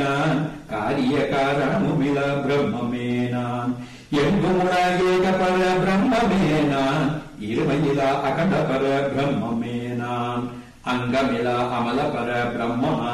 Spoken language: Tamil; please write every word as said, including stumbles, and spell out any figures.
நான் காரிய காரணமுமில பிரம்மமே நான் எங்குமுடாகேக பர பிரம்மமே நான் இருமையிலா அகண்ட பர பிரம்மமே நான் அங்கமிலா அமல பர பிரம்மமா